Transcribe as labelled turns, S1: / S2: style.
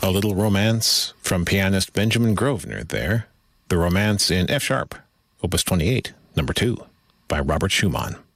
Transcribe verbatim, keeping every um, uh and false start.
S1: A Little Romance from pianist Benjamin Grosvenor there. The Romance in F sharp, Opus twenty-eight, number two, by Robert Schumann.